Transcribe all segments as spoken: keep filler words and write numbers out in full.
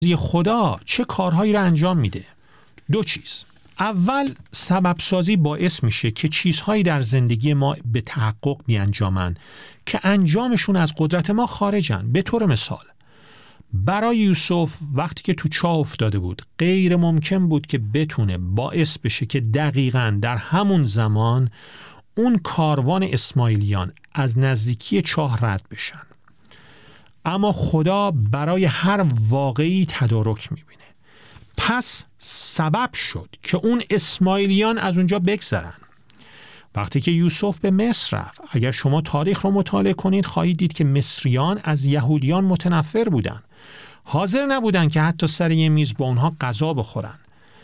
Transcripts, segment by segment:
خدا چه کارهایی را انجام میده؟ دو چیز. اول، سبب سازی باعث میشه که چیزهایی در زندگی ما به تحقق بیانجامن که انجامشون از قدرت ما خارجن. به طور مثال، برای یوسف وقتی که تو چاه افتاده بود غیر ممکن بود که بتونه باعث بشه که دقیقاً در همون زمان اون کاروان اسماعیلیان از نزدیکی چاه رد بشن. اما خدا برای هر واقعی تدارک میبینه. پس سبب شد که اون اسماعیلیان از اونجا بگذرن. وقتی که یوسف به مصر رفت، اگر شما تاریخ رو مطالعه کنید خواهید دید که مصریان از یهودیان متنفر بودن. حاضر نبودن که حتی سر یه میز با اونها غذا بخورن.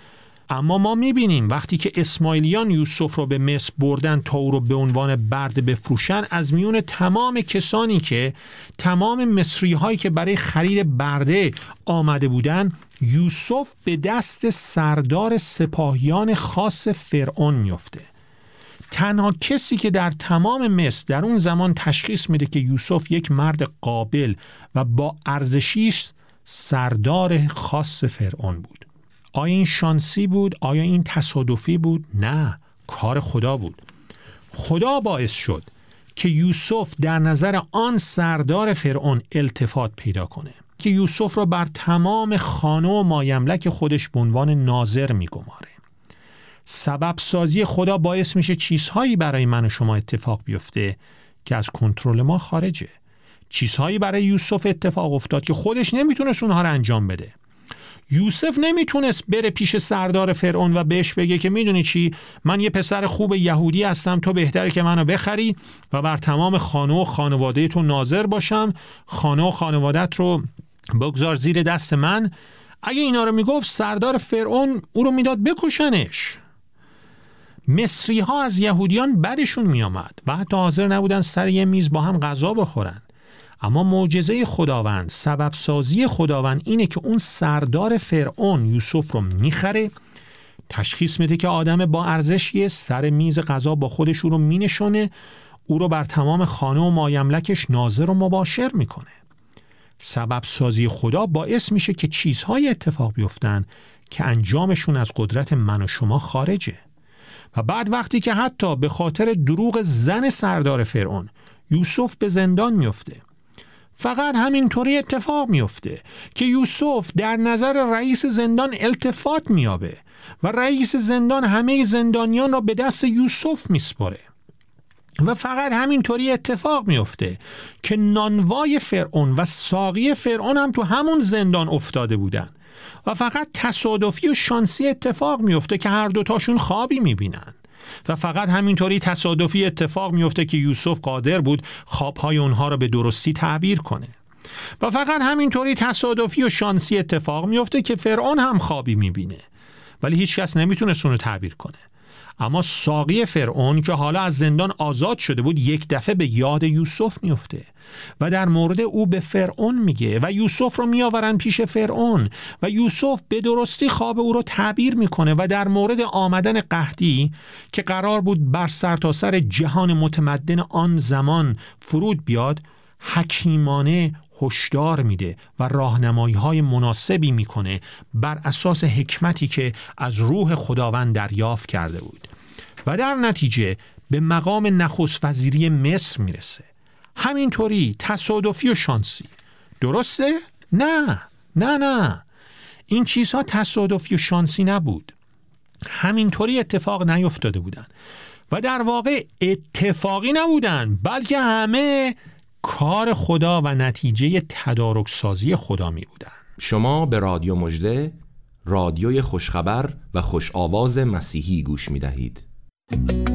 اما ما میبینیم وقتی که اسماعیلیان یوسف رو به مصر بردن تا او رو به عنوان برده بفروشن، از میون تمام کسانی که تمام مصری هایی که برای خرید برده آمده بودن، یوسف به دست سردار سپاهیان خاص فرعون میفته. تنها کسی که در تمام مصر در اون زمان تشخیص میده که یوسف یک مرد قابل و با ارزشی است، سردار خاص فرعون بود. آیا این شانسی بود؟ آیا این تصادفی بود؟ نه، کار خدا بود. خدا باعث شد که یوسف در نظر آن سردار فرعون التفات پیدا کنه که یوسف را بر تمام خانه و مایملک خودش به عنوان ناظر میگماره. سبب سازی خدا باعث میشه چیزهایی برای من و شما اتفاق بیفته که از کنترل ما خارجه. چیزهایی برای یوسف اتفاق افتاد که خودش نمیتونست اونها رو انجام بده. یوسف نمیتونست بره پیش سردار فرعون و بهش بگه که میدونی چی، من یه پسر خوب یهودی هستم، تو بهتره که منو بخری و بر تمام خانه و خانواده تو ناظر باشم، خانه و خانوادت رو بگذار زیر دست من. اگه اینا رو میگفت سردار فرعون او رو میداد بکشنش. مصری ها از یهودیان بدشون میامد و حتی حاضر نبودن سر یه میز با هم غذا بخورن. اما معجزه خداوند، سبب سازی خداوند اینه که اون سردار فرعون یوسف رو میخره، تشخیص میده که آدم با ارزشیه، سر میز غذا با خودش او رو مینشونه، او رو بر تمام خانه و مایملکش ناظر و مباشر میکنه. سبب سازی خدا باعث میشه که چیزهای اتفاق بیفتن که انجامشون از قدرت من و شما خارجه. و بعد وقتی که حتی به خاطر دروغ زن سردار فرعون یوسف به زندان میفته، فقط همینطوری اتفاق میفته که یوسف در نظر رئیس زندان التفات میابه و رئیس زندان همه زندانیان را به دست یوسف میسپاره. و فقط همینطوری اتفاق میفته که نانوای فرعون و ساقی فرعون هم تو همون زندان افتاده بودن و فقط تصادفی و شانسی اتفاق میفته که هر دوتاشون خوابی میبینن. و فقط همینطوری تصادفی اتفاق میفته که یوسف قادر بود خوابهای اونها رو به درستی تعبیر کنه. و فقط همینطوری تصادفی و شانسی اتفاق میفته که فرعون هم خوابی میبینه ولی هیچ کس نمیتونه اونو تعبیر کنه. اما ساقی فرعون که حالا از زندان آزاد شده بود یک دفعه به یاد یوسف میفته و در مورد او به فرعون میگه و یوسف رو میآورن پیش فرعون و یوسف به درستی خواب او رو تعبیر میکنه و در مورد آمدن قحطی که قرار بود بر سرتاسر جهان متمدن آن زمان فرود بیاد، حکیمانه هشدار میده و راهنمایی‌های مناسبی میکنه بر اساس حکمتی که از روح خداوند دریافت کرده بود و در نتیجه به مقام نخست وزیری مصر میرسه. همینطوری تصادفی و شانسی. درسته؟ نه نه نه این چیزها تصادفی و شانسی نبود. همینطوری اتفاق نیفتاده بودن و در واقع اتفاقی نبودن، بلکه همه کار خدا و نتیجه تدارک سازی خدا می بودن. شما به رادیو مژده، رادیوی خوشخبر و خوش آواز مسیحی گوش می دهید.